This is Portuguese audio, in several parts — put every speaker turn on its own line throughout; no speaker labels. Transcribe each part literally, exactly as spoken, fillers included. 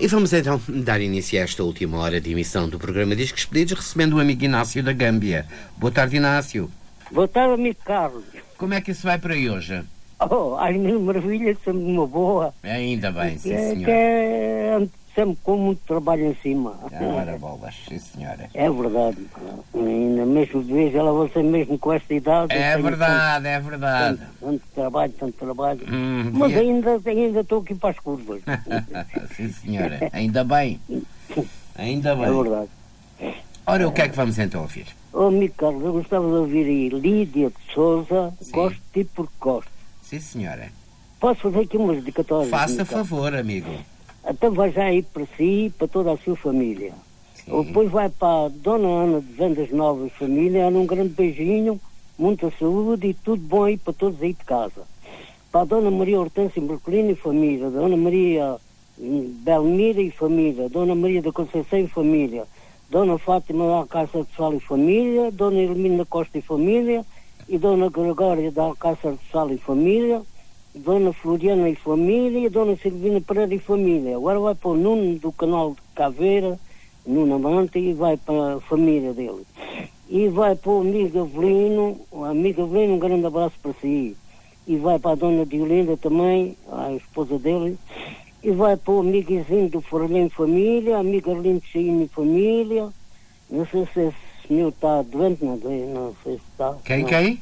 E vamos então dar início a esta última hora de emissão do programa Discos Pedidos, recebendo o amigo Inácio da Gâmbia. Boa tarde, Inácio.
Boa tarde, amigo Carlos.
Como é que isso vai para aí hoje?
Oh, ai, mil maravilhas, sempre uma boa.
Ainda bem, sim,
é,
senhora.
Que é sempre com muito trabalho em cima.
Ora, bolas, sim, senhora.
É verdade. Ainda mesmo de vez, ela você mesmo com esta idade.
É verdade, tanto, é verdade.
Tanto, tanto trabalho, tanto trabalho.
Hum,
Mas
é...
ainda ainda estou aqui para as curvas.
Sim, senhora. Ainda bem. Ainda bem.
É verdade.
Ora, o que é que vamos então ouvir?
Oh, amigo Carlos, eu gostava de ouvir aí Lídia de Souza. Sim. Gosto de ti porque gosto.
Sim, senhora.
Posso fazer aqui umas dedicatórias?
Faça favor, amigo.
Então vai já aí para si e para toda a sua família. Sim. Depois vai para a Dona Ana de Vendas Novas Família, um grande beijinho, muita saúde e tudo bom aí para todos aí de casa. Para a Dona Maria Hortência Mercolino e família, Dona Maria Belmira e família, Dona Maria da Conceição e família, Dona Fátima da Alcácer de Sal e família, Dona Elimina Costa e família, e Dona Gregória da Alcácer de Sal e família, Dona Floriana e família, Dona Silvina Pereira e família. Agora vai para o Nuno do canal de Caveira, Nuno Amante, e vai para a família dele. E vai para o amigo Avelino, o amigo Avelino, um grande abraço para si. E vai para a Dona Diolinda também, a esposa dele. E vai para o amigo Izinho do Forlém família, a amiga Arlindo Chaínho e família. Não sei se esse senhor está doente, não, não sei se está.
Quem,
não.
quem?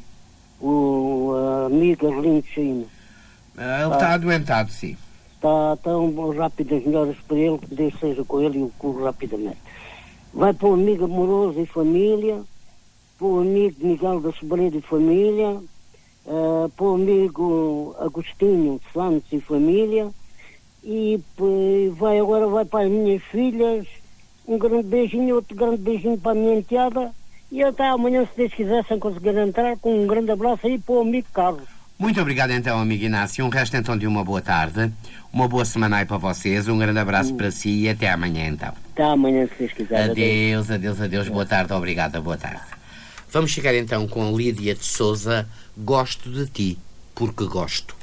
O amigo Arlindo Chaínho.
Ah, ele está ah, adoentado, sim.
Está tão rápido as melhoras para ele, que Deus seja com ele e o curo rapidamente. Vai para o amigo Amoroso e família, para o amigo Miguel da Sobreira e família, uh, para o amigo Agostinho Santos e família, e vai, agora vai para as minhas filhas, um grande beijinho, outro grande beijinho para a minha enteada, e até amanhã, se Deus quiser, sem conseguir entrar, com um grande abraço aí para o amigo Carlos.
Muito obrigado então, amigo Inácio. Um resto então de uma boa tarde, uma boa semana aí para vocês, um grande abraço hum. para si e até amanhã então.
Até amanhã, se Deus quiser.
Adeus, adeus, adeus, boa tarde, obrigada, boa tarde. Vamos chegar então com a Lídia de Souza, Gosto de Ti, porque gosto.